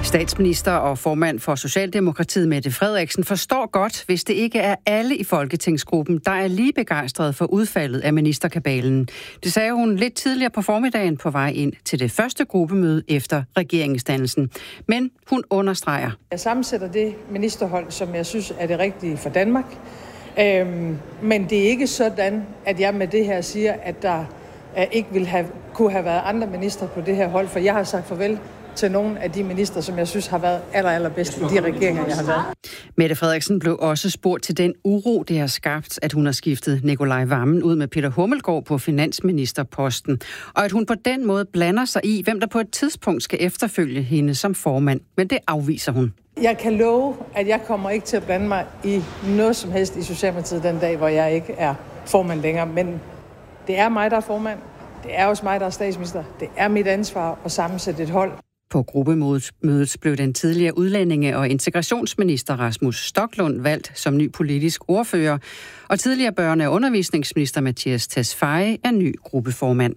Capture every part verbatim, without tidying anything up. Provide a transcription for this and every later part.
Statsminister og formand for Socialdemokratiet Mette Frederiksen forstår godt, hvis det ikke er alle i folketingsgruppen, der er lige begejstrede for udfaldet af ministerkabalen. Det sagde hun lidt tidligere på formiddagen på vej ind til det første gruppemøde efter regeringsdannelsen. Men hun understreger. Jeg sammensætter det ministerhold, som jeg synes er det rigtige for Danmark. Øhm, men det er ikke sådan, at jeg med det her siger, at der ikke ville have, kunne have været andre ministre på det her hold, for jeg har sagt farvel til nogle af de ministre, som jeg synes har været aller, allerbedst i de regeringer, jeg har været. Mette Frederiksen blev også spurgt til den uro, det har skabt, at hun har skiftet Nicolai Wammen ud med Peter Hummelgaard på finansministerposten, og at hun på den måde blander sig i, hvem der på et tidspunkt skal efterfølge hende som formand. Men det afviser hun. Jeg kan love, at jeg kommer ikke til at blande mig i noget som helst i Socialdemokratiet den dag, hvor jeg ikke er formand længere, men det er mig, der er formand. Det er også mig, der er statsminister. Det er mit ansvar at sammensætte et hold. På gruppemødet blev den tidligere udlændinge- og integrationsminister Rasmus Stoklund valgt som ny politisk ordfører, og tidligere børne- og undervisningsminister Mattias Tesfaye er ny gruppeformand.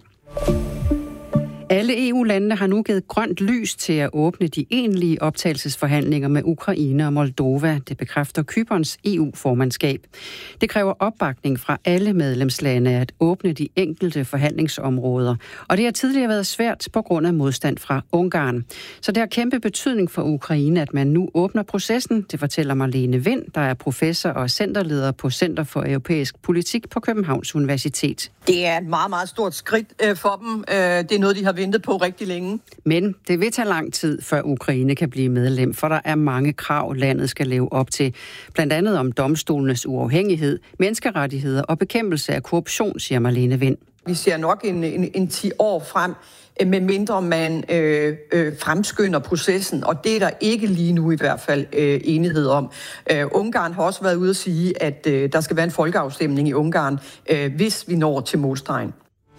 Alle E U-landene har nu givet grønt lys til at åbne de egentlige optagelsesforhandlinger med Ukraine og Moldova. Det bekræfter Cyperns E U-formandskab. Det kræver opbakning fra alle medlemslande at åbne de enkelte forhandlingsområder. Og det har tidligere været svært på grund af modstand fra Ungarn. Så det har kæmpe betydning for Ukraine, at man nu åbner processen. Det fortæller Marlene Vind, der er professor og centerleder på Center for Europæisk Politik på Københavns Universitet. Det er et meget, meget stort skridt øh, for dem. Øh, det er noget, de har ventet på rigtig længe. Men det vil tage lang tid, før Ukraine kan blive medlem, for der er mange krav, landet skal leve op til. Blandt andet om domstolenes uafhængighed, menneskerettigheder og bekæmpelse af korruption, siger Marlene Vind. Vi ser nok en, en, en ti år frem, med mindre man øh, øh, fremskynder processen, og det er der ikke lige nu i hvert fald øh, enighed om. Øh, Ungarn har også været ude at sige, at øh, der skal være en folkeafstemning i Ungarn, øh, hvis vi når til målstregen.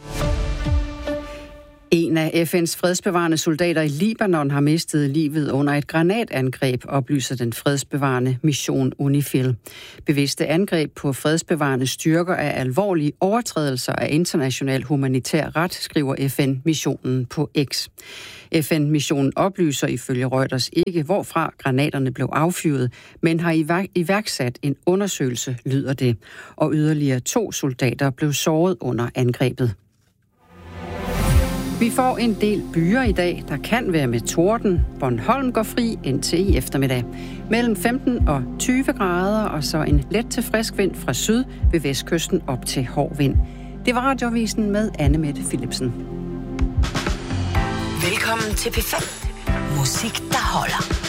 En af F N's fredsbevarende soldater i Libanon har mistet livet under et granatangreb, oplyser den fredsbevarende mission UNIFIL. Bevidste angreb på fredsbevarende styrker er alvorlige overtrædelser af international humanitær ret, skriver F N-missionen på X. F N-missionen oplyser ifølge Reuters ikke, hvorfra granaterne blev affyret, men har iværksat en undersøgelse, lyder det. Og yderligere to soldater blev såret under angrebet. Vi får en del byer i dag, der kan være med torden. Bornholm går fri indtil i eftermiddag. Mellem femten og tyve grader, og så en let til frisk vind fra syd ved vestkysten op til hård vind. Det var Radioavisen med Anne Mette Philipsen. Velkommen til P fem. Musik, der holder.